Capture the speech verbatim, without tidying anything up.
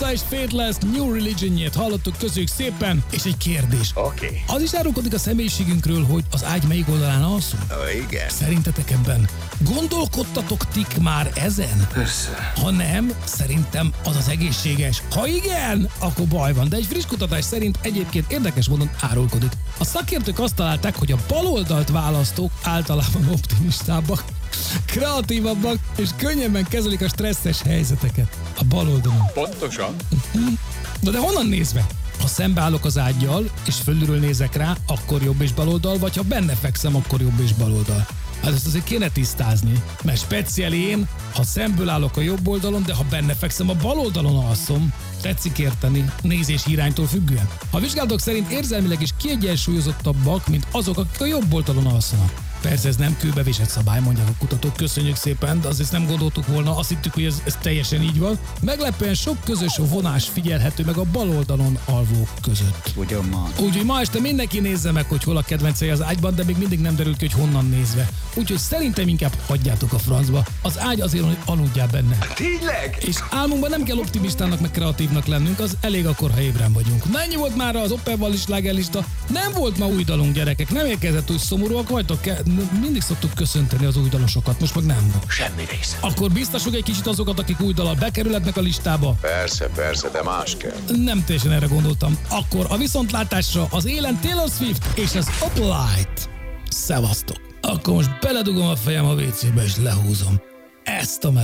Medusa és Faithless New Religion-jét hallottuk, köszönjük szépen, és egy kérdés. Oké. Okay. Az is árulkodik a személyiségünkről, hogy az ágy melyik oldalán alszunk? Oh, igen. Szerintetek ebben gondolkodtatok tik már ezen? Persze. Ha nem, szerintem az az egészséges. Ha igen, akkor baj van, de egy friss kutatás szerint egyébként érdekes módon árulkodik. A szakértők azt találták, hogy a baloldalt választók általában optimistábbak, kreatívabbak és könnyebben kezelik a stresszes helyzeteket. A baloldalon. Pontosan. Na de honnan nézve? Ha szembeállok az ággyal, és fölülről nézek rá, akkor jobb és baloldal, vagy ha benne fekszem, akkor jobb és baloldal. Hát ezt azért kéne tisztázni, mert speciál én, ha szemből állok a jobb oldalon, de ha benne fekszem, a bal oldalon alszom. Tetszik érteni, nézés iránytól függően. A vizsgálatok szerint érzelmileg is kiegyensúlyozottabbak, mint azok, akik a jobb oldalon alszanak. Persze ez nem kőbevésett szabály, mondják a kutatók, köszönjük szépen, de azért nem gondoltuk volna, azt hittük, hogy ez, ez teljesen így van. Meglepően sok közös vonás figyelhető meg a bal oldalon alvók között. Ugyan ma. Úgyhogy ma este mindenki nézze meg, hogy hol a kedvencei az ágyban, de még mindig nem derült ki, hogy honnan nézve. Úgyhogy szerintem inkább hagyjátok a francba. Az ágy azért, hogy aludjál benne. Tényleg? És álmunkban nem kell optimistának meg kreatívnak lennünk, az elég akkor, ha ébren vagyunk. Na ennyi volt már az Oppenval is slágerlista. Nem volt ma új dalunk, gyerekek, nem érkezett úgy szomorúak vagytok, ke- mindig szoktuk köszönteni az új dalosokat, most meg nem. Semmi része. Akkor biztosuk egy kicsit azokat, akik új dallal bekerülhetnek a listába. Persze, persze, de más kell. Nem teljesen erre gondoltam. Akkor a viszontlátásra az élen Taylor Swift és az Uplight. Szevasztok. Akkor most beledugom a fejem a vécébe és lehúzom ezt a